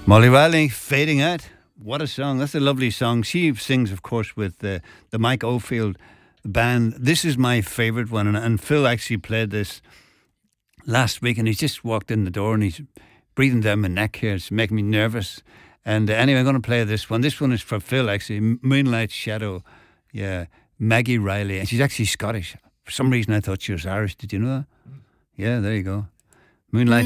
Molly Riley, Fading Out. What a song. That's a lovely song. She sings, of course, with the Mike Oldfield band. This is my favourite one. And Phil actually played this last week, and he's just walked in the door and he's breathing down my neck here. It's making me nervous. And anyway, I'm going to play this one. This one is for Phil, actually. Moonlight Shadow. Yeah. Maggie Riley. And she's actually Scottish. For some reason, I thought she was Irish. Did you know that? Yeah, there you go. Moonlight